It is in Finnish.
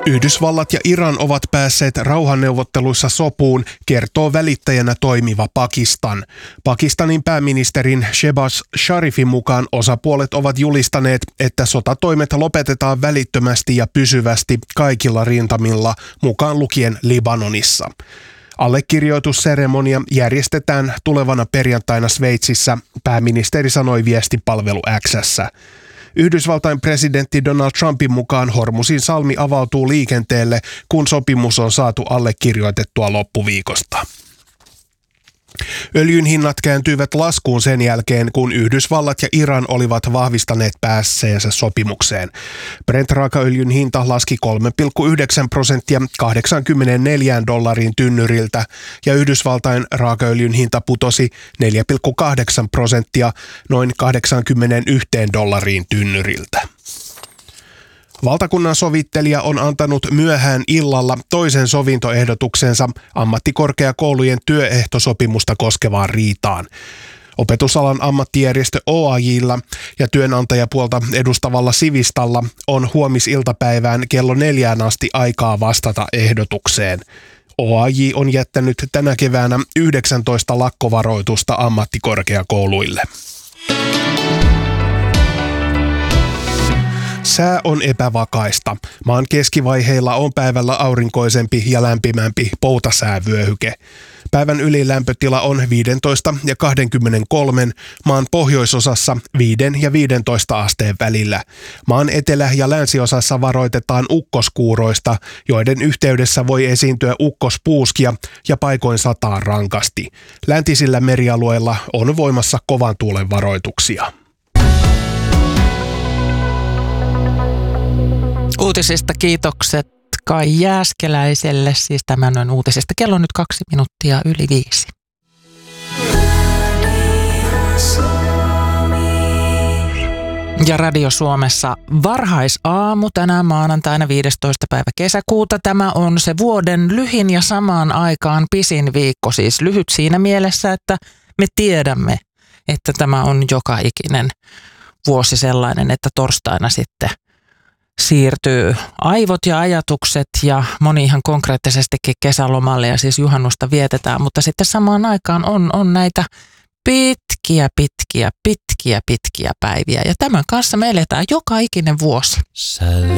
Yhdysvallat ja Iran ovat päässeet rauhanneuvotteluissa sopuun, kertoo välittäjänä toimiva Pakistan. Pakistanin pääministerin Shehbaz Sharifin mukaan osapuolet ovat julistaneet, että sotatoimet lopetetaan välittömästi ja pysyvästi kaikilla rintamilla, mukaan lukien Libanonissa. Allekirjoitusseremonia järjestetään tulevana perjantaina Sveitsissä, pääministeri sanoi viestipalvelu X:ssä. Yhdysvaltain presidentti Donald Trumpin mukaan Hormuzin salmi avautuu liikenteelle, kun sopimus on saatu allekirjoitettua loppuviikosta. Öljyn hinnat kääntyivät laskuun sen jälkeen, kun Yhdysvallat ja Iran olivat vahvistaneet päässeensä sopimukseen. Brent-raakaöljyn hinta laski 3,9% $84 tynnyriltä ja Yhdysvaltain raakaöljyn hinta putosi 4,8% noin $81 tynnyriltä. Valtakunnan sovittelija on antanut myöhään illalla toisen sovintoehdotuksensa ammattikorkeakoulujen työehtosopimusta koskevaan riitaan. Opetusalan ammattijärjestö OAJ:lla ja työnantajapuolta edustavalla Sivistalla on huomisiltapäivään kello 4 asti aikaa vastata ehdotukseen. OAJ on jättänyt tänä keväänä 19 lakkovaroitusta ammattikorkeakouluille. Sää on epävakaista. Maan keskivaiheilla on päivällä aurinkoisempi ja lämpimämpi poutasäävyöhyke. Päivän ylilämpötila on 15 ja 23, maan pohjoisosassa 5 ja 15 asteen välillä. Maan etelä- ja länsiosassa varoitetaan ukkoskuuroista, joiden yhteydessä voi esiintyä ukkospuuskia ja paikoin sataa rankasti. Läntisillä merialueilla on voimassa kovan tuulen varoituksia. Uutisista kiitokset Kai Jääskeläiselle, siis tämän on uutisista. Kello on nyt 5:02. Ja Radio Suomessa varhaisaamu tänään maanantaina 15. päivä kesäkuuta. Tämä on se vuoden lyhin ja samaan aikaan pisin viikko, siis lyhyt siinä mielessä, että me tiedämme, että tämä on joka ikinen vuosi sellainen, että torstaina sitten siirtyy aivot ja ajatukset ja moni ihan konkreettisestikin kesälomalle ja siis juhannusta vietetään, mutta sitten samaan aikaan on näitä pitkiä päiviä ja tämän kanssa me eletään joka ikinen vuosi.